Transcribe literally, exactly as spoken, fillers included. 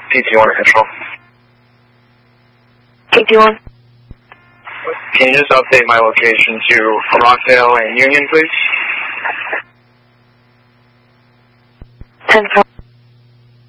T T one control. T T one. Can you just update my location to Rockdale and Union, please? ten four.